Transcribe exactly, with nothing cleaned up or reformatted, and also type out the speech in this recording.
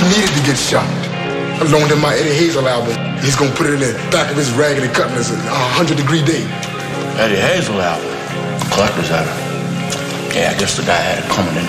needed to get shot. I loaned him my Eddie Hazel album. He's gonna put it in the back of his Raggedy Cutlass, a hundred degree day. Eddie Hazel album? Collector's item. Yeah, I guess the guy had it coming in